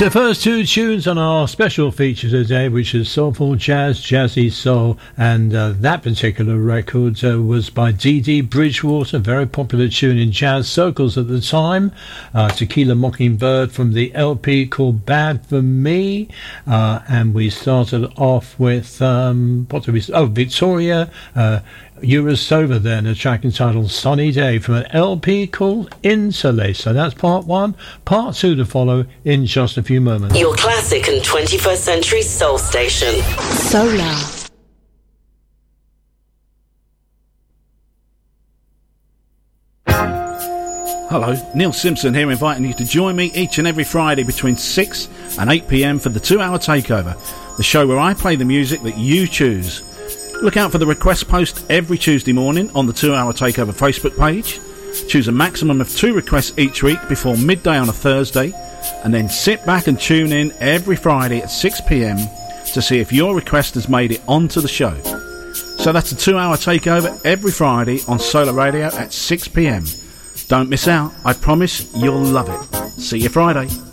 So the first two tunes on our special feature today, which is Soulful Jazz, Jazzy Soul, and that particular record was by Dee Dee Bridgewater, a very popular tune in jazz circles at the time. Tequila Mockingbird from the LP called Bad For Me, and we started off with Victoria Eurosova then, a track entitled Sunny Day from an LP called Interlace. So that's part one. Part two to follow in just a few moments. Your classic and 21st century soul station. Solar. Hello, Neil Simpson here, inviting you to join me each and every Friday between 6 and 8 p.m. for the 2-hour Takeover, the show where I play the music that you choose. Look out for the request post every Tuesday morning on the 2-hour Takeover Facebook page. Choose a maximum of 2 requests each week before midday on a Thursday, and then sit back and tune in every Friday at 6 p.m. to see if your request has made it onto the show. So that's a 2-hour Takeover every Friday on Solar Radio at 6 p.m. Don't miss out. I promise you'll love it. See you Friday.